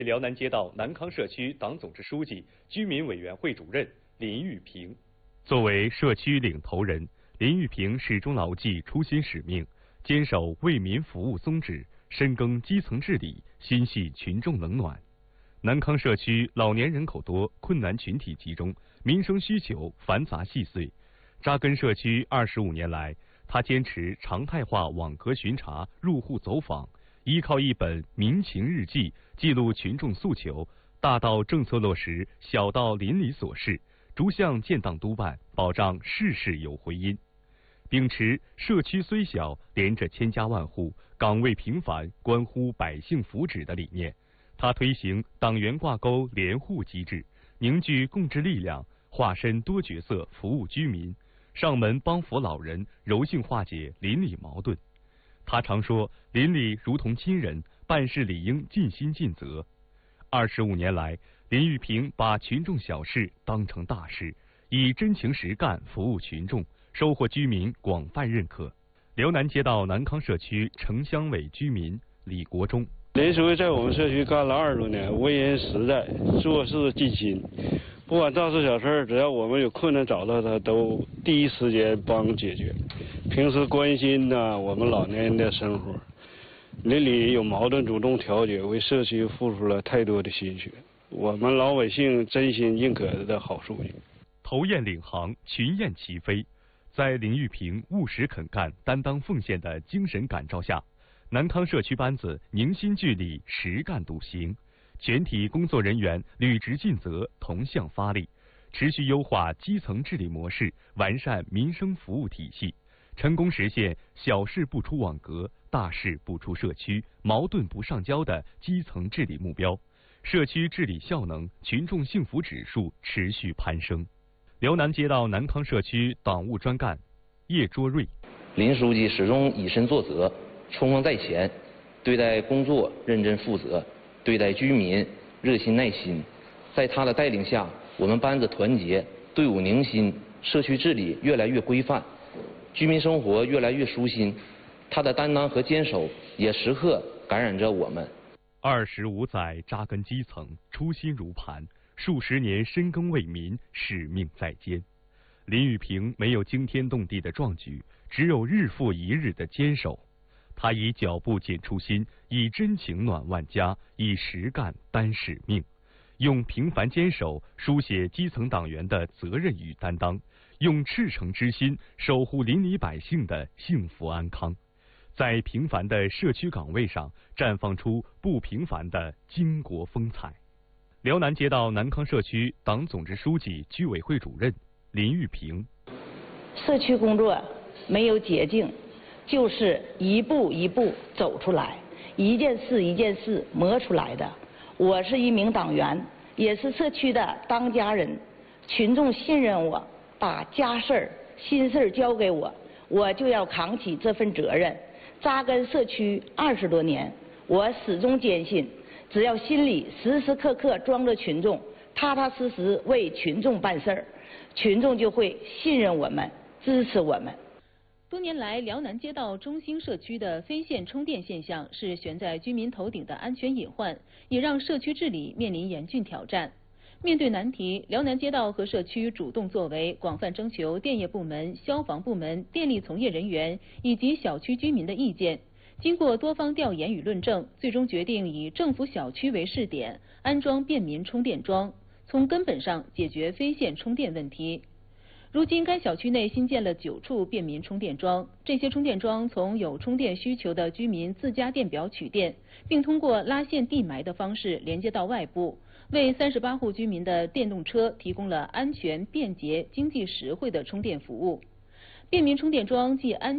辽南街道南康社区党总支书记、居民委员会主任林玉平。作为社区领头人，林玉平始终牢记初心使命，坚守为民服务宗旨，深耕基层治理，心系群众冷暖。南康社区老年人口多，困难群体集中，民生需求繁杂细碎。扎根社区25年来，他坚持常态化网格巡查、入户走访，依靠一本民情日记记录群众诉求，大到政策落实，小到邻里琐事，逐项建档督办，保障事事有回音。秉持社区虽小，连着千家万户，岗位频繁，关乎百姓福祉的理念，他推行党员挂钩联户机制，凝聚共治力量，化身多角色服务居民，上门帮扶老人，柔性化解邻里矛盾。他常说，邻里如同亲人，办事理应尽心尽责。25年来，林玉平把群众小事当成大事，以真情实干服务群众，收获居民广泛认可。辽南街道南康社区城乡委居民李国忠： 林书记在我们社区干了20多年，为人实在，做事尽心。不管大事小事，只要我们有困难找到他，都第一时间帮解决。平时关心我们老年人的生活，邻里有矛盾主动调解，为社区付出了太多的心血。我们老百姓真心认可的好书记。 头雁领航，群雁齐飞。在林玉平务实肯干、担当奉献的精神感召下，南康社区班子凝心聚力，实干笃行。全体工作人员履职尽责，同向发力，持续优化基层治理模式，完善民生服务体系，成功实现小事不出网格、大事不出社区、矛盾不上交的基层治理目标，社区治理效能、群众幸福指数持续攀升。辽南街道南康社区党务专干叶卓瑞： 林书记始终以身作则，冲锋在前，对待工作认真负责，对待居民热心耐心。在他的带领下，我们班子团结，队伍凝心，社区治理越来越规范，居民生活越来越舒心。他的担当和坚守也时刻感染着我们。 25载扎根基层，初心如磐，数十年深耕为民，使命在肩。林玉平没有惊天动地的壮举，只有日复一日的坚守。他以脚步见初心，以真情暖万家，以实干担使命，用平凡坚守书写基层党员的责任与担当，用赤诚之心守护邻里百姓的幸福安康，在平凡的社区岗位上绽放出不平凡的巾帼风采。辽南街道南康社区党总支书记、居委会主任林玉平： 社区工作没有捷径，就是一步一步走出来，一件事一件事磨出来的。我是一名党员，也是社区的当家人，群众信任我，把家事儿、心事儿交给我，我就要扛起这份责任。扎根社区20多年，我始终坚信，只要心里时时刻刻装着群众，踏踏实实为群众办事儿，群众就会信任我们，支持我们。 多年来，辽南街道中心社区的非线充电现象是悬在居民头顶的安全隐患，也让社区治理面临严峻挑战。面对难题，辽南街道和社区主动作为，广泛征求电业部门、消防部门、电力从业人员以及小区居民的意见。经过多方调研与论证，最终决定以政府小区为试点，安装便民充电桩，从根本上解决非线充电问题。如今，该小区内新建了9处便民充电桩，这些充电桩从有充电需求的居民自家电表取电，并通过拉线地埋的方式连接到外部，为38户居民的电动车提供了安全、便捷、经济实惠的充电服务。便民充电桩既安